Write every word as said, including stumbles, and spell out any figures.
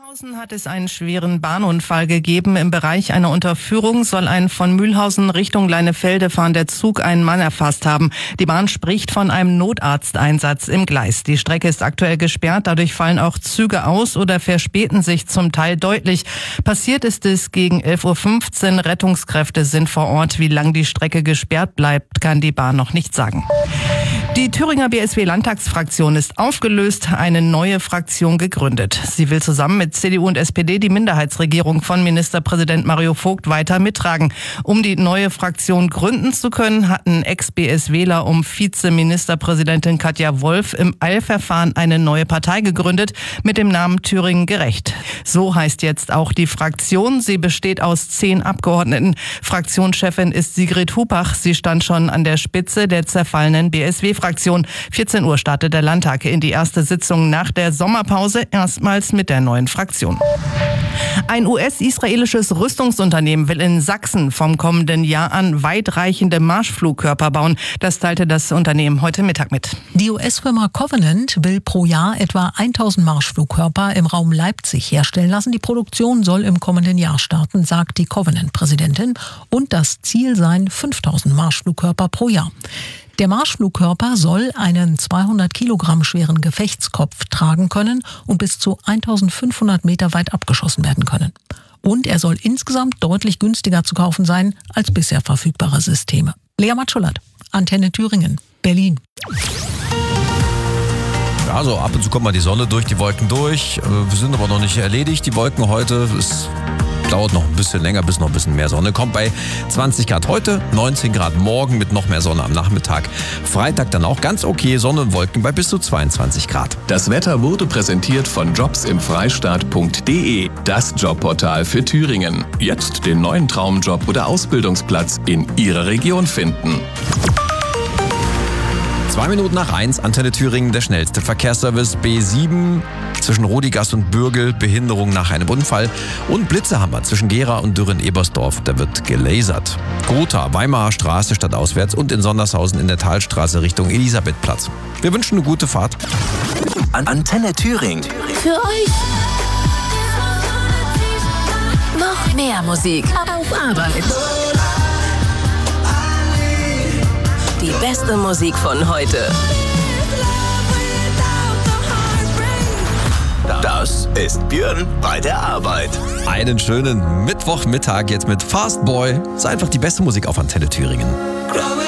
Mühlhausen hat es einen schweren Bahnunfall gegeben. Im Bereich einer Unterführung soll ein von Mühlhausen Richtung Leinefelde fahrender Zug einen Mann erfasst haben. Die Bahn spricht von einem Notarzteinsatz im Gleis. Die Strecke ist aktuell gesperrt. Dadurch fallen auch Züge aus oder verspäten sich zum Teil deutlich. Passiert ist es gegen elf Uhr fünfzehn. Rettungskräfte sind vor Ort. Wie lang die Strecke gesperrt bleibt, kann die Bahn noch nicht sagen. Die Thüringer B S W-Landtagsfraktion ist aufgelöst, eine neue Fraktion gegründet. Sie will zusammen mit C D U und S P D die Minderheitsregierung von Ministerpräsident Mario Vogt weiter mittragen. Um die neue Fraktion gründen zu können, hatten Ex-BSWler um Vizeministerpräsidentin Katja Wolf im Eilverfahren eine neue Partei gegründet mit dem Namen Thüringen gerecht. So heißt jetzt auch die Fraktion. Sie besteht aus zehn Abgeordneten. Fraktionschefin ist Sigrid Hupach. Sie stand schon an der Spitze der zerfallenen B S W-Fraktion. vierzehn Uhr startet der Landtag in die erste Sitzung nach der Sommerpause, erstmals mit der neuen Fraktion. Ein U S-israelisches Rüstungsunternehmen will in Sachsen vom kommenden Jahr an weitreichende Marschflugkörper bauen. Das teilte das Unternehmen heute Mittag mit. Die U S-Firma Covenant will pro Jahr etwa tausend Marschflugkörper im Raum Leipzig herstellen lassen. Die Produktion soll im kommenden Jahr starten, sagt die Covenant-Präsidentin. Und das Ziel seien fünftausend Marschflugkörper pro Jahr. Der Marschflugkörper soll einen zweihundert Kilogramm schweren Gefechtskopf tragen können und bis zu eintausendfünfhundert Meter weit abgeschossen werden können. Und er soll insgesamt deutlich günstiger zu kaufen sein als bisher verfügbare Systeme. Lea Matschulat, Antenne Thüringen, Berlin. Also ab und zu kommt mal die Sonne durch die Wolken durch. Wir sind aber noch nicht erledigt. Die Wolken heute, es dauert noch ein bisschen länger, bis noch ein bisschen mehr Sonne kommt. Bei zwanzig Grad heute, neunzehn Grad morgen mit noch mehr Sonne am Nachmittag. Freitag dann auch ganz okay, Sonne und Wolken bei bis zu zweiundzwanzig Grad. Das Wetter wurde präsentiert von jobs im freistaat punkt de, das Jobportal für Thüringen. Jetzt den neuen Traumjob oder Ausbildungsplatz in Ihrer Region finden. Zwei Minuten nach eins, Antenne Thüringen, der schnellste Verkehrsservice. B sieben zwischen Rodigast und Bürgel, Behinderung nach einem Unfall. Und Blitze haben wir zwischen Gera und Dürren-Ebersdorf, da wird gelasert. Gotha, Weimarer Straße stadtauswärts und in Sondershausen in der Talstraße Richtung Elisabethplatz. Wir wünschen eine gute Fahrt. Antenne Thüringen. Für euch. Noch mehr Musik auf Arbeit. Die beste Musik von heute. Das ist Björn bei der Arbeit. Einen schönen Mittwochmittag jetzt mit Fast Boy. Ist einfach die beste Musik auf Antenne Thüringen.